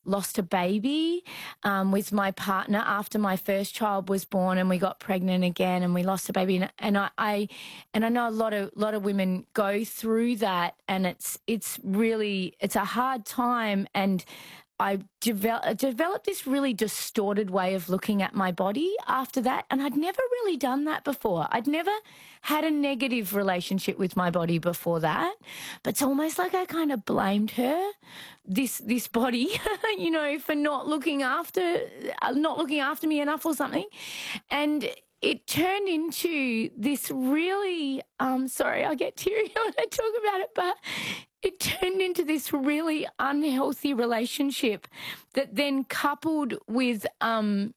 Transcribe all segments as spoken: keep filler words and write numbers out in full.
lost a baby um, with my partner after my first child was born, and we got pregnant again, and we lost a baby. And, and I, I and I know a lot of lot of women go through that, and it's it's really it's a hard time. And I devel- developed this really distorted way of looking at my body after that, and I'd never really done that before. I'd never had a negative relationship with my body before that, but it's almost like I kind of blamed her, this this body, you know, for not looking after, not looking after me enough or something, and it turned into this really, um, sorry, I get teary when I talk about it, but it turned into this really unhealthy relationship that then coupled with, um,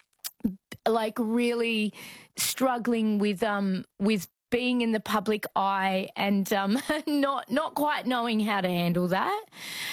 like really struggling with, um, with being in the public eye and, um, not, not quite knowing how to handle that.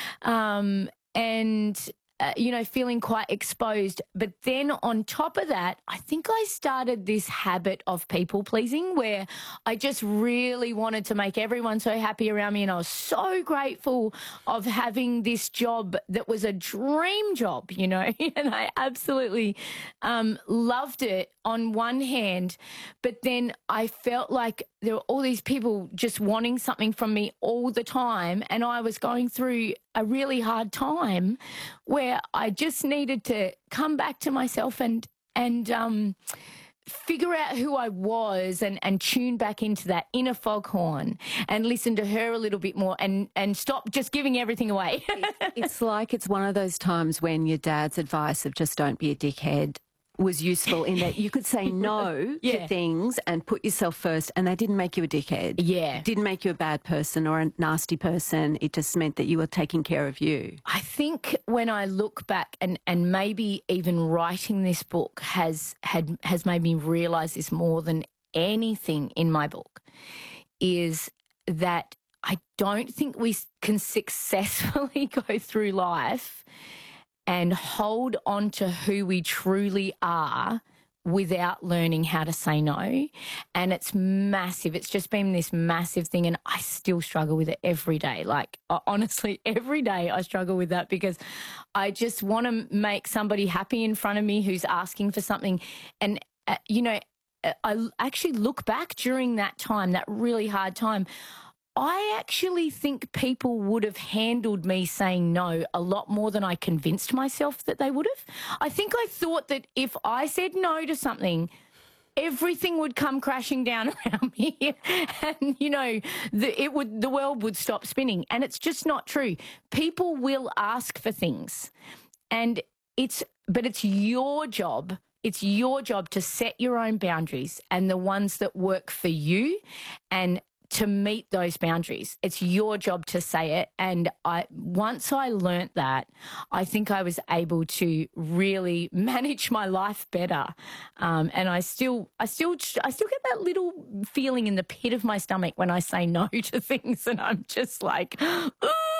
Um, and, Uh, you know, feeling quite exposed. But then on top of that, I think I started this habit of people pleasing where I just really wanted to make everyone so happy around me. And I was so grateful of having this job that was a dream job, you know, and I absolutely um, loved it on one hand. But then I felt like there were all these people just wanting something from me all the time. And I was going through a really hard time where I just needed to come back to myself and and um, figure out who I was and, and tune back into that inner foghorn and listen to her a little bit more and, and stop just giving everything away. It's like it's one of those times when your dad's advice of just don't be a dickhead was useful in that you could say no yeah. to things and put yourself first, and they didn't make you a dickhead. Yeah. It didn't make you a bad person or a nasty person. It just meant that you were taking care of you. I think when I look back, and, and maybe even writing this book has had has made me realise this more than anything in my book, is that I don't think we can successfully go through life and hold on to who we truly are without learning how to say no. And it's massive. It's just been this massive thing, and I still struggle with it every day. Like, honestly, every day I struggle with that because I just want to make somebody happy in front of me who's asking for something. And, uh, you know, I actually look back during that time, that really hard time, I actually think people would have handled me saying no a lot more than I convinced myself that they would have. I think I thought that if I said no to something, everything would come crashing down around me and, you know, the, it would, the world would stop spinning. And it's just not true. People will ask for things, and it's, but it's your job. It's your job to set your own boundaries and the ones that work for you, and to meet those boundaries. It's your job to say it. And I, once I learnt that, I think I was able to really manage my life better. Um, and I still, I still, I still get that little feeling in the pit of my stomach when I say no to things, and I'm just like, ooh.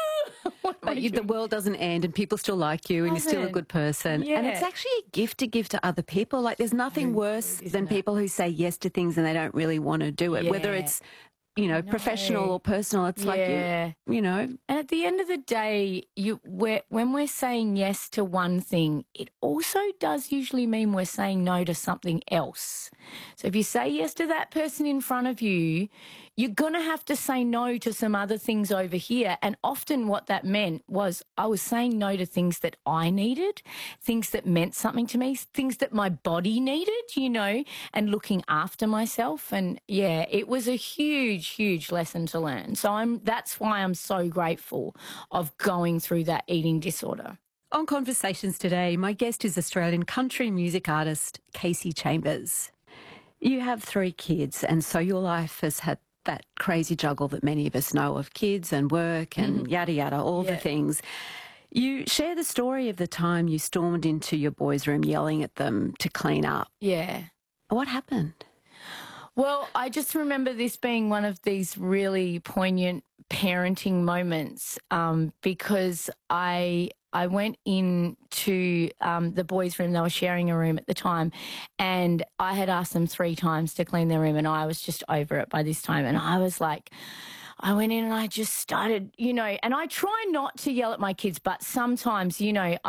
But you, the world doesn't end, and people still like you, and you're still a good person. Yeah. And it's actually a gift to give to other people. Like, there's nothing worse good, than it? people who say yes to things and they don't really want to do it, Yeah. whether it's, you know, No. professional or personal. It's Yeah. like, you, you know. And at the end of the day, you we're, when we're saying yes to one thing, it also does usually mean we're saying no to something else. So if you say yes to that person in front of you, you're going to have to say no to some other things over here. And often what that meant was I was saying no to things that I needed, things that meant something to me, things that my body needed, you know, and looking after myself. And yeah, it was a huge, huge lesson to learn. So I'm, that's why I'm so grateful of going through that eating disorder. On Conversations today, my guest is Australian country music artist Kasey Chambers. You have three kids, and so your life has had that crazy juggle that many of us know of, kids and work and mm. yada yada, all yeah. the things. You share the story of the time you stormed into your boys' room yelling at them to clean up. Yeah. What happened? Well, I just remember this being one of these really poignant parenting moments um, because I I went into um, the boys' room. They were sharing a room at the time, and I had asked them three times to clean their room, and I was just over it by this time. And I was like, I went in and I just started, you know, and I try not to yell at my kids, but sometimes, you know,